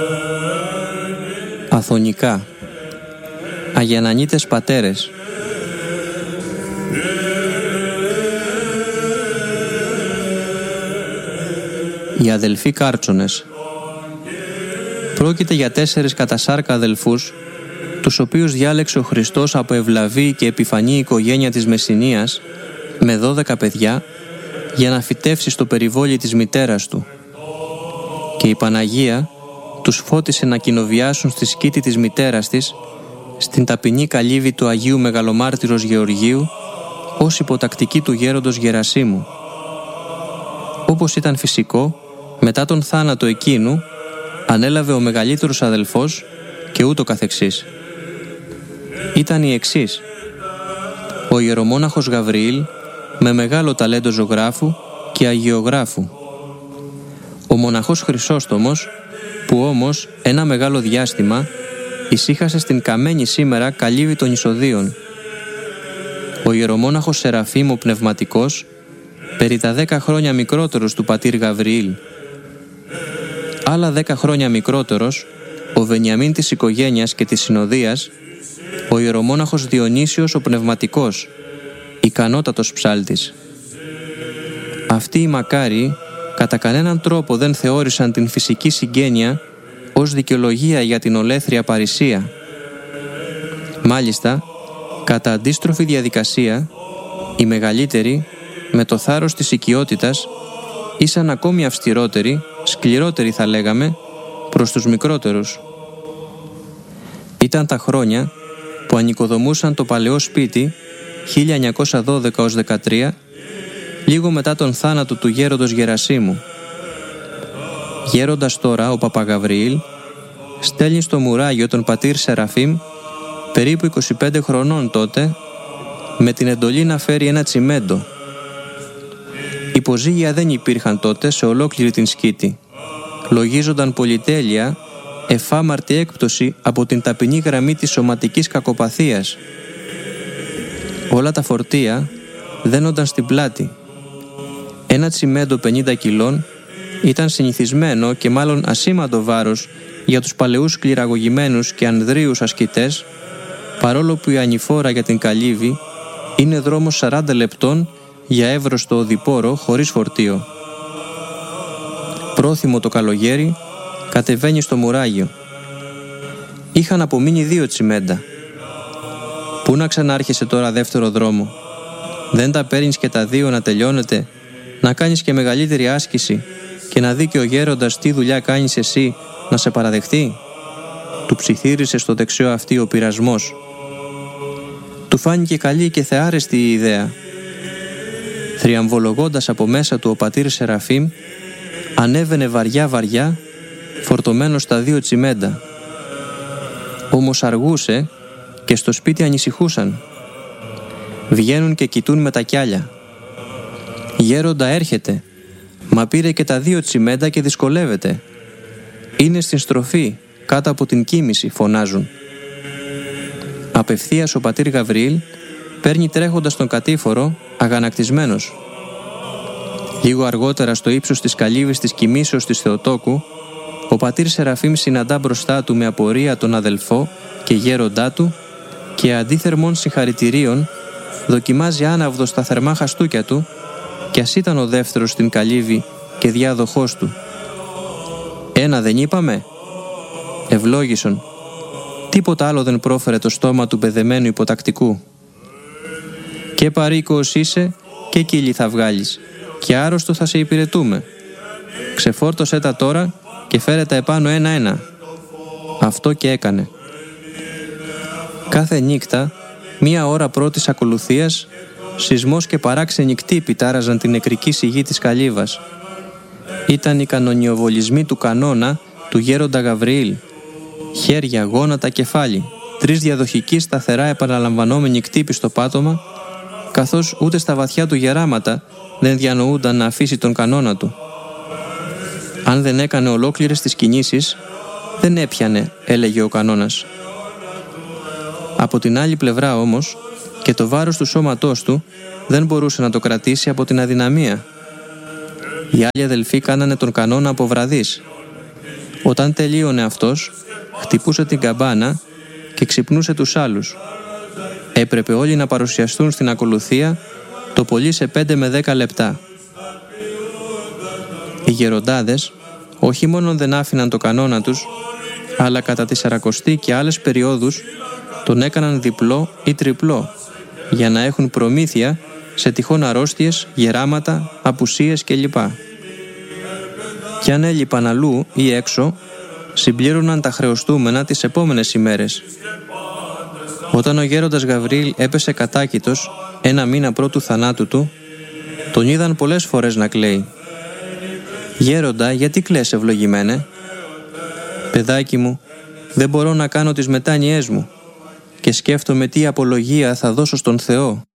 Αθωνικά. Αγιανανίτες πατέρες. Οι αδελφοί Κάρτσονες. Πρόκειται για 4 κατασάρκα αδελφούς, τους οποίους διάλεξε ο Χριστός από ευλαβή και επιφανή οικογένεια της Μεσσηνίας, με 12 παιδιά, για να φυτεύσει στο περιβόλι της μητέρας του. Και η Παναγία τους φώτισε να κοινοβιάσουν στη σκήτη της μητέρας της, στην ταπεινή καλύβη του Αγίου Μεγαλομάρτυρος Γεωργίου, ως υποτακτική του γέροντος Γερασίμου. Όπως ήταν φυσικό, μετά τον θάνατο εκείνου, ανέλαβε ο μεγαλύτερος αδελφός και ούτω καθεξής. Ήταν οι εξής: ο ιερομόναχος Γαβριήλ, με μεγάλο ταλέντο ζωγράφου και αγιογράφου; ο μοναχός Χρυσόστομος, που όμως ένα μεγάλο διάστημα ησύχασε στην καμένη σήμερα καλύβη των Ισοδίων; ο ιερομόναχος Σεραφείμ ο Πνευματικός, περί τα 10 χρόνια μικρότερος του πατήρ Γαβριήλ; άλλα 10 χρόνια μικρότερος, ο Βενιαμίν της οικογένειας και της συνοδείας, ο ιερομόναχος Διονύσιος ο Πνευματικός, ικανότατος ψάλτης. Αυτοί οι μακάριοι κατά κανέναν τρόπο δεν θεώρησαν την φυσική συγγένεια ως δικαιολογία για την ολέθρια παρησία. Μάλιστα, κατά αντίστροφη διαδικασία, οι μεγαλύτεροι, με το θάρρος της οικειότητας, ήσαν ακόμη αυστηρότεροι, σκληρότεροι θα λέγαμε, προς τους μικρότερους. Ήταν τα χρόνια που ανοικοδομούσαν το παλαιό σπίτι 1912-13, λίγο μετά τον θάνατο του γέροντος Γερασίμου. Γέροντας τώρα ο Παπαγαβριήλ στέλνει στο μουράγιο τον πατήρ Σεραφείμ, περίπου 25 χρονών τότε, με την εντολή να φέρει ένα τσιμέντο. Υποζύγια δεν υπήρχαν τότε σε ολόκληρη την σκήτη. Λογίζονταν πολυτέλεια, εφάμαρτη έκπτωση από την ταπεινή γραμμή της σωματικής κακοπαθίας. Όλα τα φορτία δένονταν στην πλάτη. Ένα τσιμέντο 50 κιλών ήταν συνηθισμένο και μάλλον ασήμαντο βάρος για τους παλαιούς κληραγωγημένους και ανδρείους ασκητές, παρόλο που η ανηφόρα για την καλύβη είναι δρόμος 40 λεπτών για εύρωστο οδηπόρο χωρίς φορτίο. Πρόθυμο το καλογέρι, κατεβαίνει στο μουράγιο. Είχαν απομείνει 2 τσιμέντα. Πού να ξανάρχεσαι τώρα δεύτερο δρόμο? Δεν τα παίρνεις και τα 2 να τελειώνετε, να κάνεις και μεγαλύτερη άσκηση και να δει και ο γέροντας τι δουλειά κάνεις εσύ, να σε παραδεχτεί? Του ψιθύρισε στο δεξιό αυτή ο πειρασμός. Του φάνηκε καλή και θεάρεστη η ιδέα. Θριαμβολογώντας από μέσα του ο πατήρ Σεραφείμ, ανέβαινε βαριά φορτωμένος στα 2 τσιμέντα. Όμως αργούσε και στο σπίτι ανησυχούσαν. Βγαίνουν και κοιτούν με τα κιάλια. «Γέροντα, έρχεται, μα πήρε και τα 2 τσιμέντα και δυσκολεύεται. Είναι στην στροφή, κάτω από την κοίμηση», φωνάζουν. Απευθείας ο πατήρ Γαβριήλ παίρνει τρέχοντας τον κατήφορο, αγανακτισμένος. Λίγο αργότερα, στο ύψος της καλύβης της κοιμήσεως της Θεοτόκου, ο πατήρ Σεραφείμ συναντά μπροστά του με απορία τον αδελφό και γέροντά του και αντίθερμων συγχαρητηρίων δοκιμάζει άναυδο στα θερμά χαστούκια του, κι ας ήταν ο δεύτερος στην καλύβη και διάδοχός του. «Ένα δεν είπαμε?» Ευλόγησον. Τίποτα άλλο δεν πρόφερε το στόμα του παιδεμένου υποτακτικού. «Και παροίκος είσαι και κύλι θα βγάλεις και άρρωστο θα σε υπηρετούμε. Ξεφόρτωσέ τα τώρα και φέρε τα επάνω 1-1. Αυτό και έκανε. Κάθε νύχτα, 1 ώρα πρώτης ακολουθίας, σεισμός και παράξενοι κτύποι τάραζαν την νεκρική σιγή της καλύβας. Ήταν οι κανονιοβολισμοί του κανόνα του γέροντα Γαβριήλ. Χέρια, γόνατα, κεφάλι, 3 διαδοχικοί σταθερά επαναλαμβανόμενοι κτύποι στο πάτωμα, καθώς ούτε στα βαθιά του γεράματα δεν διανοούνταν να αφήσει τον κανόνα του. Αν δεν έκανε ολόκληρες τις κινήσεις, δεν έπιανε, έλεγε ο κανόνας. Από την άλλη πλευρά όμως, και το βάρος του σώματός του δεν μπορούσε να το κρατήσει από την αδυναμία. Οι άλλοι αδελφοί κάνανε τον κανόνα από βραδείς. Όταν τελείωνε αυτός, χτυπούσε την καμπάνα και ξυπνούσε τους άλλους. Έπρεπε όλοι να παρουσιαστούν στην ακολουθία, το πολύ σε 5 με 10 λεπτά. Οι γεροντάδες όχι μόνο δεν άφηναν το κανόνα τους, αλλά κατά τη Σαρακοστή και άλλες περιόδους τον έκαναν διπλό ή τριπλό, για να έχουν προμήθεια σε τυχόν αρρώστιες, γεράματα, απουσίες κλπ. Κι αν έλειπαν αλλού ή έξω, συμπλήρωναν τα χρεωστούμενα τις επόμενες ημέρες. Όταν ο γέροντας Γαβρίλ έπεσε κατάκητος 1 μήνα πρώτου θανάτου του, τον είδαν πολλές φορές να κλαίει. «Γέροντα, γιατί κλαις, ευλογημένε?» «Παιδάκι μου, δεν μπορώ να κάνω τις μετάνοιές μου και σκέφτομαι τι απολογία θα δώσω στον Θεό